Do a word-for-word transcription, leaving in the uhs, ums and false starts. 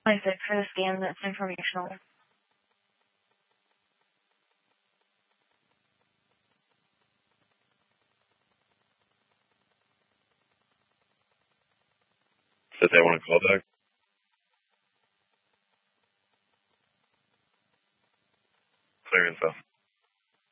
twenty-six for the scan. That's informational. Did they want to call back? Clear info.